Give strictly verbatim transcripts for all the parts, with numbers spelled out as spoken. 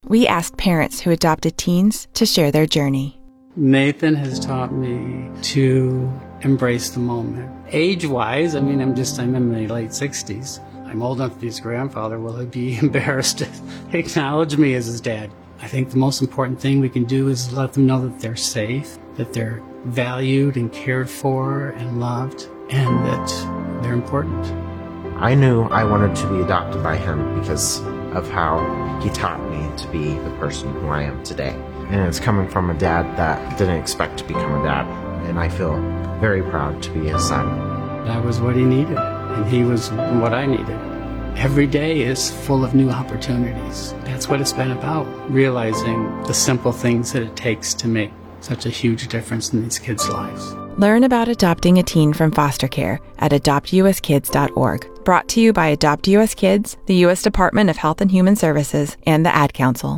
We asked parents who adopted teens to share their journey. Nathan has taught me to embrace the moment. Age-wise, I mean, I'm just, I'm in my late sixties. I'm old enough to be his grandfather. Will he be embarrassed to acknowledge me as his dad? I think the most important thing we can do is let them know that they're safe, that they're valued and cared for and loved, and that they're important. I knew I wanted to be adopted by him because of how he taught me to be the person who I am today. And it's coming from a dad that didn't expect to become a dad, and I feel very proud to be his son. That was what he needed, and he was what I needed. Every day is full of new opportunities. That's what it's been about, realizing the simple things that it takes to make such a huge difference in these kids' lives. Learn about adopting a teen from foster care at adopt u s kids dot org. Brought to you by Adopt U S Kids, the U S Department of Health and Human Services, and the Ad Council.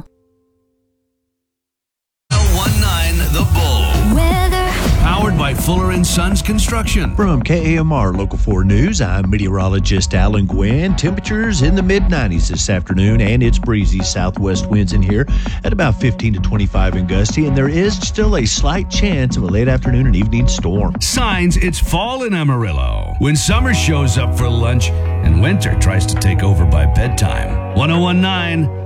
The Bull. Weather. Powered by Fuller and Sons Construction. From K A M R Local four News, I'm meteorologist Alan Gwynn. Temperatures in the mid nineties this afternoon, and it's breezy southwest winds in here at about fifteen to twenty-five and gusty, and there is still a slight chance of a late afternoon and evening storm. Signs it's fall in Amarillo. When summer shows up for lunch and winter tries to take over by bedtime. ten nineteen